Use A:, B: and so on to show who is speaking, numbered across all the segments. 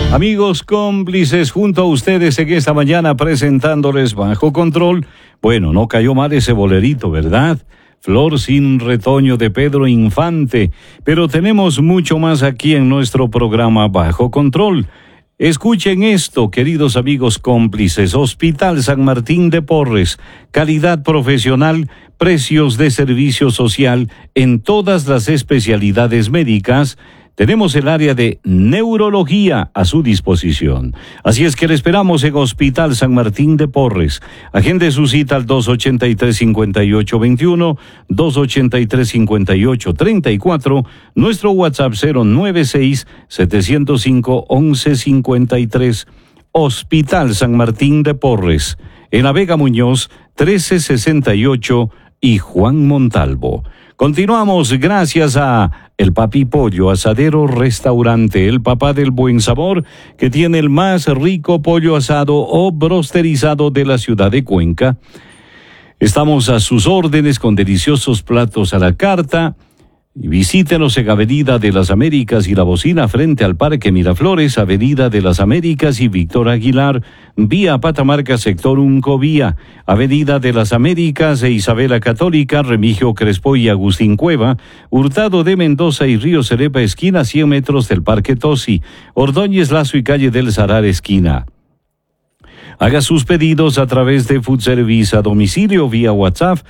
A: Amigos cómplices, junto a ustedes en esta mañana presentándoles Bajo Control. Bueno, no cayó mal ese bolerito, ¿verdad? Flor sin retoño de Pedro Infante. Pero tenemos mucho más aquí en nuestro programa Bajo Control. Escuchen esto, queridos amigos cómplices. Hospital San Martín de Porres. Calidad profesional, precios de servicio social en todas las especialidades médicas. Tenemos el área de neurología a su disposición. Así es que le esperamos en Hospital San Martín de Porres. Agende su cita al 283-5821, 283-5834, nuestro WhatsApp 096-705-1153. Hospital San Martín de Porres, en la Vega Muñoz, 1368 y Juan Montalvo. Continuamos gracias a El Papi Pollo, Asadero Restaurante, el papá del buen sabor, que tiene el más rico pollo asado o brosterizado de la ciudad de Cuenca. Estamos a sus órdenes con deliciosos platos a la carta. Visítenos en Avenida de las Américas y La Bocina frente al Parque Miraflores, Avenida de las Américas y Víctor Aguilar, vía Patamarca, sector Uncovía, Avenida de las Américas e Isabela Católica, Remigio Crespo y Agustín Cueva, Hurtado de Mendoza y Río Cerepa, esquina 100 metros del Parque Tosi, Ordóñez Lazo y Calle del Salar, esquina. Haga sus pedidos a través de Food Service a domicilio vía WhatsApp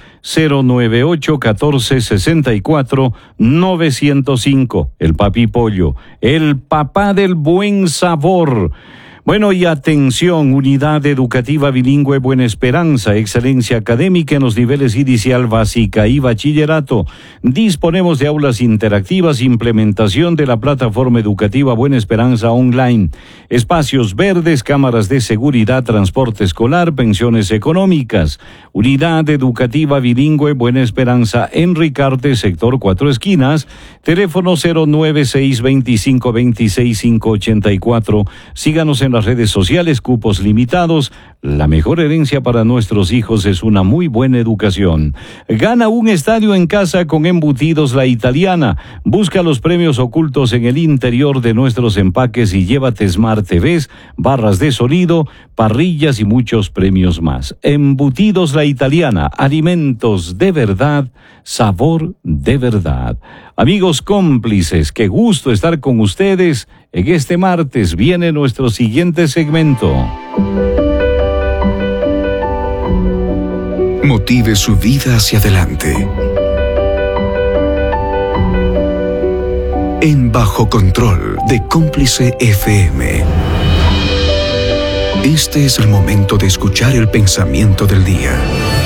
A: 098-1464-905. El Papi Pollo, el papá del buen sabor. Bueno, y atención, Unidad Educativa Bilingüe Buena Esperanza, excelencia académica en los niveles inicial, básica y bachillerato. Disponemos de aulas interactivas, implementación de la plataforma educativa Buena Esperanza online, espacios verdes, cámaras de seguridad, transporte escolar, pensiones económicas. Unidad Educativa Bilingüe Buena Esperanza en Ricarte, sector 4 Esquinas, teléfono 096-2526-584. Síganos en las redes sociales, cupos limitados. La mejor herencia para nuestros hijos es una muy buena educación. Gana un estadio en casa con Embutidos La Italiana. Busca los premios ocultos en el interior de nuestros empaques y llévate Smart TVs, barras de sonido, parrillas y muchos premios más. Embutidos La Italiana, alimentos de verdad, sabor de verdad. Amigos cómplices, qué gusto estar con ustedes. En este martes viene nuestro siguiente segmento.
B: Motive su vida hacia adelante. En Bajo Control de Cómplice FM. Este es el momento de escuchar el pensamiento del día.